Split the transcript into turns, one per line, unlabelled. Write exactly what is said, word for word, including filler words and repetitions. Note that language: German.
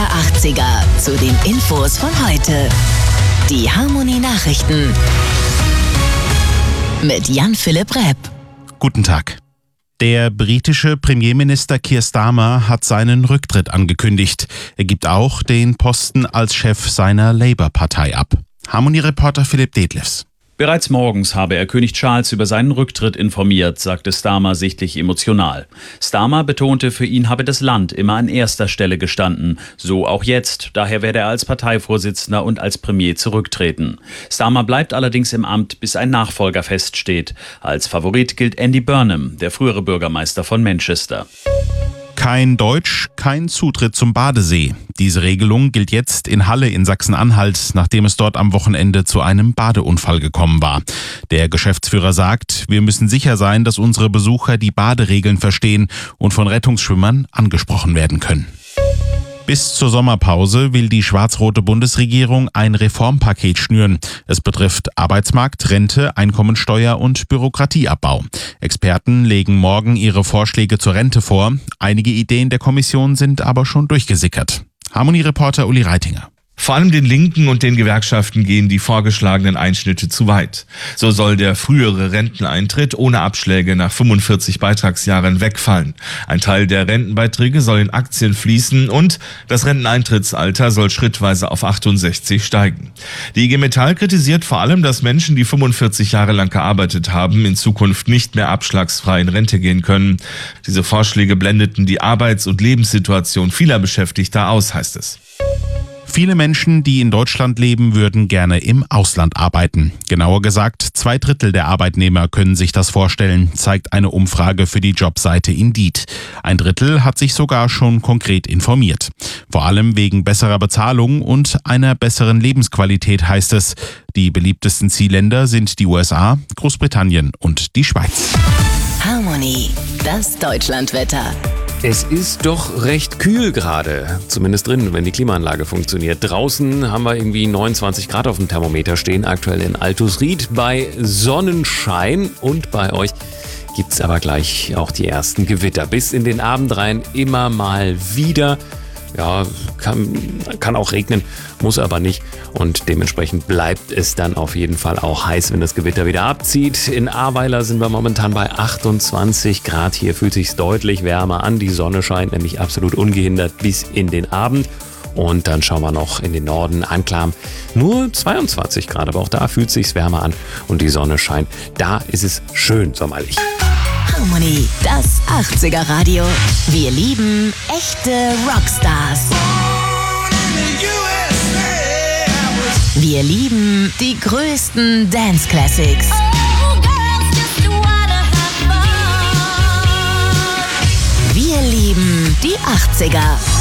achtziger zu den Infos von heute. Die Harmony Nachrichten mit Jan-Philipp Repp.
Guten Tag. Der britische Premierminister Keir Starmer hat seinen Rücktritt angekündigt. Er gibt auch den Posten als Chef seiner Labour-Partei ab. Harmony-Reporter Philipp Detlefs.
Bereits morgens habe er König Charles über seinen Rücktritt informiert, sagte Starmer sichtlich emotional. Starmer betonte, für ihn habe das Land immer an erster Stelle gestanden. So auch jetzt. Daher werde er als Parteivorsitzender und als Premier zurücktreten. Starmer bleibt allerdings im Amt, bis ein Nachfolger feststeht. Als Favorit gilt Andy Burnham, der frühere Bürgermeister von Manchester.
Kein Deutsch, kein Zutritt zum Badesee. Diese Regelung gilt jetzt in Halle in Sachsen-Anhalt, nachdem es dort am Wochenende zu einem Badeunfall gekommen war. Der Geschäftsführer sagt, wir müssen sicher sein, dass unsere Besucher die Baderegeln verstehen und von Rettungsschwimmern angesprochen werden können. Bis zur Sommerpause will die schwarz-rote Bundesregierung ein Reformpaket schnüren. Es betrifft Arbeitsmarkt, Rente, Einkommensteuer und Bürokratieabbau. Experten legen morgen ihre Vorschläge zur Rente vor. Einige Ideen der Kommission sind aber schon durchgesickert. Harmony-Reporter Uli Reitinger.
Vor allem den Linken und den Gewerkschaften gehen die vorgeschlagenen Einschnitte zu weit. So soll der frühere Renteneintritt ohne Abschläge nach fünfundvierzig Beitragsjahren wegfallen. Ein Teil der Rentenbeiträge soll in Aktien fließen und das Renteneintrittsalter soll schrittweise auf achtundsechzig steigen. Die I G Metall kritisiert vor allem, dass Menschen, die fünfundvierzig Jahre lang gearbeitet haben, in Zukunft nicht mehr abschlagsfrei in Rente gehen können. Diese Vorschläge blendeten die Arbeits- und Lebenssituation vieler Beschäftigter aus, heißt es.
Viele Menschen, die in Deutschland leben, würden gerne im Ausland arbeiten. Genauer gesagt, zwei Drittel der Arbeitnehmer können sich das vorstellen, zeigt eine Umfrage für die Jobseite Indeed. Ein Drittel hat sich sogar schon konkret informiert. Vor allem wegen besserer Bezahlung und einer besseren Lebensqualität, heißt es. Die beliebtesten Zielländer sind die U S A, Großbritannien und die Schweiz.
Harmony, das Deutschlandwetter.
Es ist doch recht kühl gerade, zumindest drin, wenn die Klimaanlage funktioniert. Draußen haben wir irgendwie neunundzwanzig Grad auf dem Thermometer stehen, aktuell in Altusried bei Sonnenschein. Und bei euch gibt's aber gleich auch die ersten Gewitter. Bis in den Abend rein immer mal wieder. Ja, kann, kann auch regnen, muss aber nicht. Und dementsprechend bleibt es dann auf jeden Fall auch heiß, wenn das Gewitter wieder abzieht. In Ahrweiler sind wir momentan bei achtundzwanzig Grad. Hier fühlt es sich deutlich wärmer an. Die Sonne scheint nämlich absolut ungehindert bis in den Abend. Und dann schauen wir noch in den Norden, Anklam, nur zweiundzwanzig Grad. Aber auch da fühlt es sich wärmer an und die Sonne scheint. Da ist es schön sommerlich.
Harmony, das achtziger Radio. Wir lieben echte Rockstars. Wir lieben die größten Dance Classics. Wir lieben die achtziger.